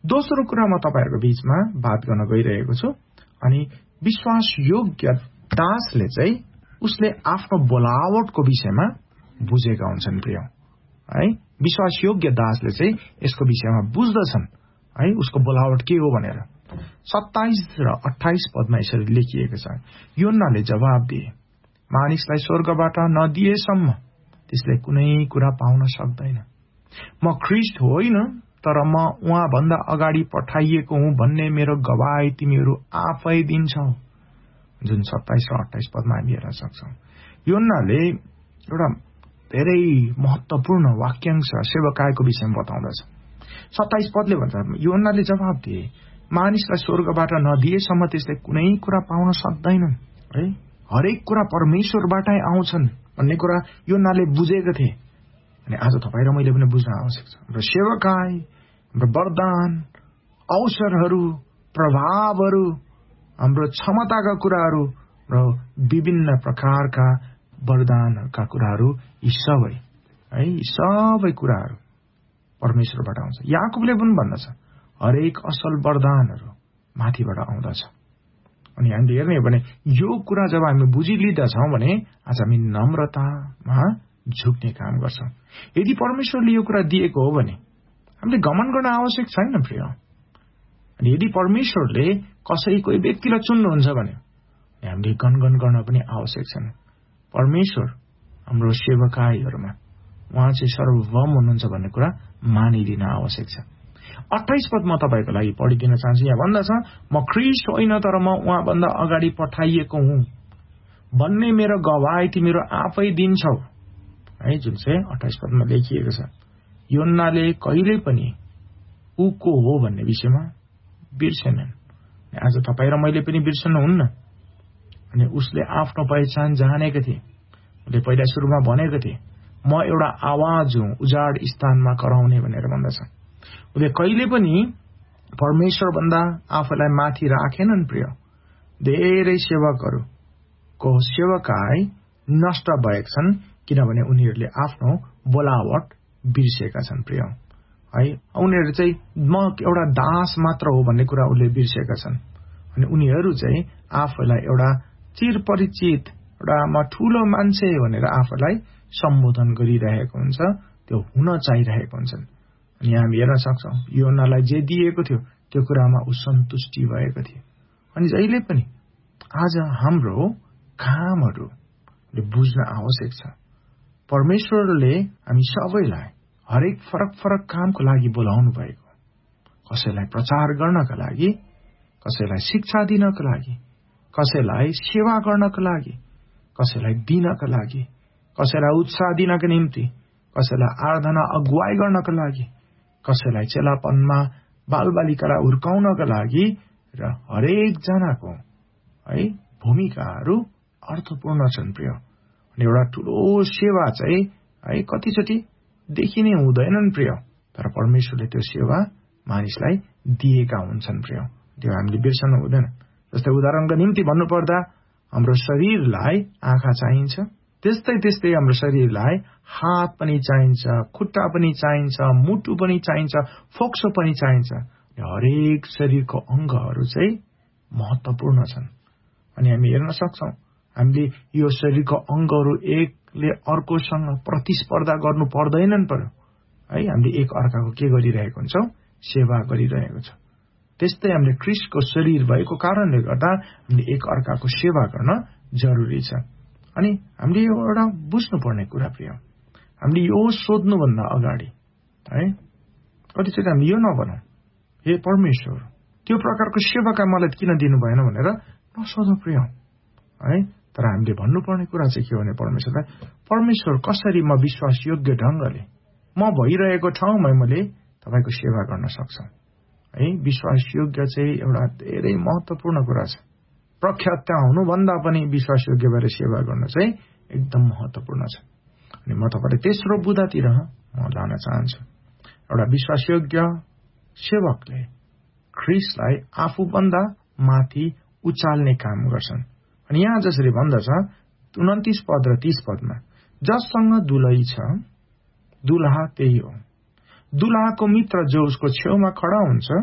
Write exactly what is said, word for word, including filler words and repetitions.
दोस्रो कुरा म तपाईहरुको बीचमा बात गर्न गइरहेको छु अनि विश्वास योग्य दासले चाहिँ उसले आफ्नो बोलावटको विषयमा बुझेका हुन्छन् प्रिय है विश्वास योग्य दासले चाहिँ यसको विषयमा बुझ्दछन् है उसको बोलावट के हो भनेर सत्ताइस र अट्ठाइस पदमा यसरी लेखिएको छ योन्नाले जवाब दिए मानिसलाई स्वर्गबाट नदिएसम्म त्यसले कुनै कुरा पाउन सक्दैन म ख्रीष्ट होइन तर म उहाँ भन्दा अगाडि पठाइएको हुँ भन्ने मेरो गवाही तिमीहरू आफै दिन्छौ जुन सत्ताइस र अट्ठाइस पदमा हामी हेर्न सक्छौं योन्नाले एउटा धेरै महत्त्वपूर्ण वाक्यांश सेवकाईको विषयमा बताउँदछ सत्ताइस पदले भन्छ योन्नाले जवाब दिए मानिसलाई स्वर्गबाट नदिएसम्म त्यसले कुनै कुरा पाउन सक्दैनन् है हरेक कुरा परमेश्वरबाटै आउँछन् भन्ने कुरा योन्नाले बुझेको थिए अनि आज तपाईँ र मैले पनि बुझ्न आवश्यक छ हाम्रो सेवकाई हाम्रो वरदान अवसरहरू प्रभावहरू हाम्रो क्षमताका कुराहरू र विभिन्न प्रकारका वरदानका कुराहरू यी सबै है यी सबै कुराहरू परमेश्वरबाट आउँछ याकुबले पनि भन्दछ हरेक असल वरदानहरू माथिबाट आउँदछ अनि हामीले हेर्ने हो भने यो कुरा जब हामी बुझिलिँदछौँ भने आज हामी नम्रतामा झुक्ने काम गर्छौं यदि परमेश्वरले यो कुरा दिएको हो भने हामीले घमण्ड गर्न आवश्यक छैन प्रिय अनि यदि परमेश्वरले कसै कोही व्यक्तिलाई चुन्नुहुन्छ भने हामीले गणगण गर्न पनि आवश्यक छैन परमेश्वर हाम्रो सेवकाईहरुमा उहाँ चाहिँ सर्वभौम हुनुहुन्छ भन्ने कुरा मानिदिन आवश्यक छ अट्ठाइस पद म तपाईको लागि पढिदिन चाहन्छु यहाँ भन्दछ म ख्रीष्ट होइन तर म उहाँ भन्दा अगाडि पठाइएको हुँ भन्ने मेरो गवाही तिमीहरू आफै दिन्छौ है जुन चाहिँ अट्ठाइस पदमा लेखिएको छ योन्नाले कहिले पनि ऊ को हो भन्ने विषयमा बिर्सेनन् आज तपाईँ र मैले पनि बिर्सनुहुन्न अनि उसले आफ्नो पहिचान जानेको थिए उसले पहिला सुरुमा भनेको थिए म एउटा आवाज हुँ उजाड स्थानमा कराउने भनेर भन्दछ उसले कहिले पनि परमेश्वर भन्दा आफूलाई माथि राखेनन् प्रिय धेरै सेवकहरूको सेवकाई नष्ट भएका छन् किनभने उनीहरूले आफ्नो बोलावट बिर्सेका छन् प्रिय है उनीहरू चाहिँ म एउटा दास मात्र हो भन्ने कुरा उनले बिर्सेका छन् अनि उनीहरू चाहिँ आफूलाई एउटा चिरपरिचित एउटा म ठूलो मान्छे भनेर आफूलाई सम्बोधन गरिरहेको हुन्छ त्यो हुन चाहिरहेको हुन्छन् अनि हामी हेर्न सक्छौं योनालाई जे दिएको थियो त्यो कुरामा उ सन्तुष्टि भएको थियो अनि जहिले पनि आज हाम्रो कामहरूले बुझ्न आवश्यक छ परमेश्वरले हामी सबैलाई हरेक फरक फरक कामको लागि बोलाउनु भएको कसैलाई प्रचार गर्नका लागि कसैलाई शिक्षा दिनका लागि कसैलाई सेवा गर्नका लागि कसैलाई दिनका लागि कसैलाई उत्साह दिनका निम्ति कसैलाई आराधना अगुवाई गर्नका लागि कसैलाई चेलापनमा बालबालिकालाई हुर्काउनका लागि र हरेक जनाको है भूमिकाहरू अर्थपूर्ण छन् प्रिय अनि एउटा ठूलो सेवा चाहिँ है कतिचोटि देखिने हुँदैनन् प्रिय तर परमेश्वरले त्यो सेवा मानिसलाई दिएका हुन्छन् प्रिय त्यो हामीले बिर्सनु हुँदैन जस्तै उदाहरणको निम्ति भन्नुपर्दा हाम्रो शरीरलाई आँखा चाहिन्छ त्यस्तै त्यस्तै हाम्रो शरीरलाई हात पनि चाहिन्छ खुट्टा पनि चाहिन्छ मुटु पनि चाहिन्छ फोक्सो पनि चाहिन्छ हरेक शरीरको अङ्गहरू चाहिँ महत्त्वपूर्ण छन् अनि हामी हेर्न सक्छौं हामीले यो शरीरको अङ्गहरू एकले अर्कोसँग प्रतिस्पर्धा गर्नु पर्दैनन् पर्यो है हामीले एक अर्काको के गरिरहेको हुन्छौं सेवा गरिरहेको छौं त्यस्तै हामीले ख्रीष्टको शरीर भएको कारणले गर्दा हामीले एक अर्काको सेवा गर्न जरुरी छ अनि हामीले यो एउटा बुझ्नुपर्ने कुरा प्रिय हामीले यो सोध्नुभन्दा अगाडि है कतिचोटि हामीले यो नभनौं हे परमेश्वर त्यो प्रकारको सेवाका मलाई किन दिनु भएन भनेर नसोधौं प्रिय है तर हामीले भन्नुपर्ने कुरा चाहिँ के हो भने परमेश्वरलाई परमेश्वर कसरी म विश्वासयोग्य ढंगले म भइरहेको ठाउँमा मैले तपाईको सेवा गर्न सक्छु है विश्वासयोग्य चाहिँ एउटा धेरै महत्त्वपूर्ण कुरा छ प्रख्यात हुनुभन्दा पनि विश्वासयोग्य भएर सेवा गर्न चाहिँ एकदम महत्त्वपूर्ण छ अनि म तपाईलाई तेस्रो बुदातिर म लान चाहन्छु एउटा विश्वासयोग्य सेवकले ख्रीष्टलाई आफूभन्दा माथि उचाल्ने काम गर्छन् अनि यहाँ जसरी भन्दछ उन्तिस पद र तीस पदमा जससँग दुलही छ दुलहा त्यही हो दुलहाको मित्र जो उसको छेउमा खडा हुन्छ